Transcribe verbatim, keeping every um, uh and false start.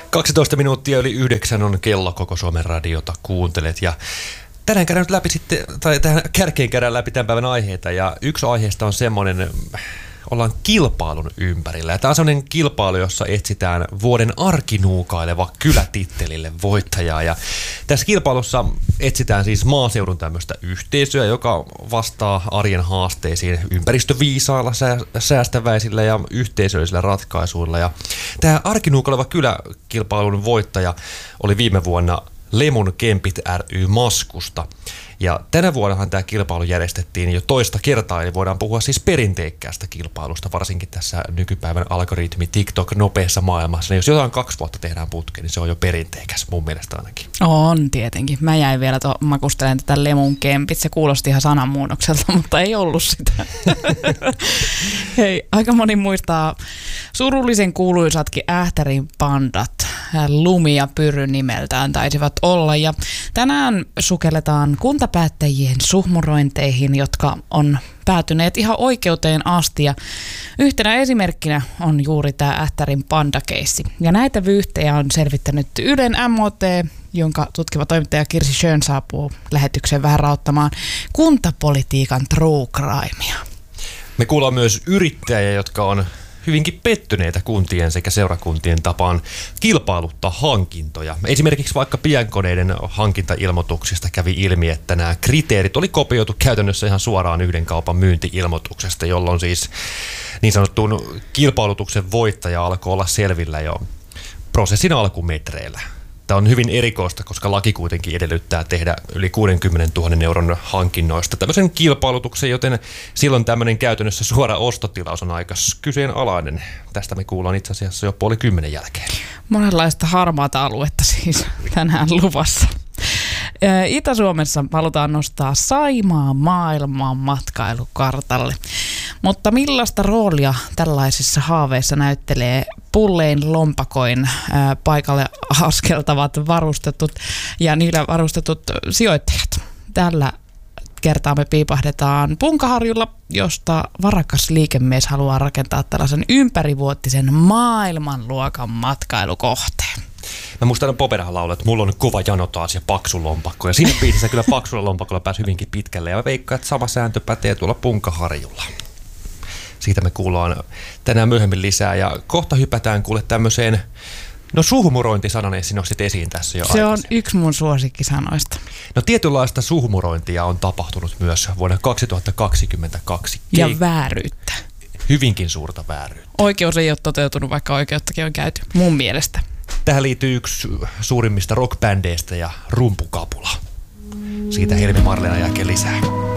kaksitoista minuuttia yli yhdeksän on kello, koko Suomen radiota kuuntelet ja tänään käydään nyt läpi sitten, tai tähän kärkeen käydään läpi tämän päivän aiheita ja yksi aiheesta on semmoinen, ollaan kilpailun ympärillä. Ja tämä on semmoinen kilpailu, jossa etsitään vuoden arkinuukaileva kylätittelille voittajaa. Ja tässä kilpailussa etsitään siis maaseudun tämmöistä yhteisöä, joka vastaa arjen haasteisiin ympäristöviisailla, säästäväisillä ja yhteisöllisillä ratkaisuilla. Ja tämä arkinuukaileva kyläkilpailun voittaja oli viime vuonna Lemun Kempit ry Maskusta. Ja tänä vuonnahan tämä kilpailu järjestettiin jo toista kertaa, eli voidaan puhua siis perinteikkäästä kilpailusta, varsinkin tässä nykypäivän algoritmi TikTok nopeassa maailmassa. Jos jotain kaksi vuotta tehdään putkeen, niin se on jo perinteikäs mun mielestä ainakin. On tietenkin. Mä jäin vielä to, makustelemaan tätä Lemun Kempit. Se kuulosti ihan sananmuunnokselta, mutta ei ollut sitä. Hei, aika moni muistaa surullisen kuuluisatkin Ähtärin pandat. Lumi ja Pyry nimeltään taisivat olla. Ja tänään sukelletaan kuntapäättäjien suhmurointeihin, jotka on päätyneet ihan oikeuteen asti. Ja yhtenä esimerkkinä on juuri tämä Ähtärin pandakeissi. Ja näitä vyyhtejä on selvittänyt Ylen M O T, jonka tutkiva toimittaja Kirsi Schön saapuu lähetykseen vähän rauttamaan kuntapolitiikan true crimea. Me kuullaan myös yrittäjiä, jotka on hyvinkin pettyneitä kuntien sekä seurakuntien tapaan kilpailuttaa hankintoja. Esimerkiksi vaikka pienkoneiden hankintailmoituksista kävi ilmi, että nämä kriteerit oli kopioitu käytännössä ihan suoraan yhden kaupan myynti-ilmoituksesta, jolloin siis niin sanottuun kilpailutuksen voittaja alkoi olla selvillä jo prosessin alkumetreillä. Tämä on hyvin erikoista, koska laki kuitenkin edellyttää tehdä yli kuusikymmentätuhatta euron hankinnoista tämmöisen kilpailutuksen, joten silloin tämmöinen käytännössä suora ostotilaus on aika kyseenalainen. Tästä me kuullaan itse asiassa jo puoli kymmenen jälkeen. Monenlaista harmaata aluetta siis tänään luvassa. Itä-Suomessa halutaan nostaa Saimaa maailman matkailukartalle. Mutta millaista roolia tällaisissa haaveissa näyttelee pullein lompakoin ää, paikalle askeltavat varustetut ja niillä varustetut sijoittajat? Tällä kertaa me piipahdetaan Punkaharjulla, josta varakas liikemies haluaa rakentaa tällaisen ympärivuotisen maailmanluokan matkailukohteen. Mä muistan aina Poperahan laulaa, että mulla on kova jano taas ja paksu lompakko. Ja siinä biisissä kyllä paksulla lompakolla pääsi hyvinkin pitkälle. Ja mä veikkaan, että sama sääntö pätee tuolla Punkaharjulla. Siitä me kuullaan tänään myöhemmin lisää. Ja kohta hypätään kuule tämmöiseen, no suhmurointisanan Essi nostit esiin tässä jo Se aikaisemmin. on yksi mun suosikkisanoista. No tietynlaista suhmurointia on tapahtunut myös vuonna kaksituhattakaksikymmentäkaksi. Ja Kei- vääryyttä. Hyvinkin suurta vääryyttä. Oikeus ei ole toteutunut, vaikka oikeuttakin on käyty, mun mielestä. Tähän liittyy yksi suurimmista rockbändeistä ja Rumpukapula. Siitä Helmi Marlenan jälkeen lisää.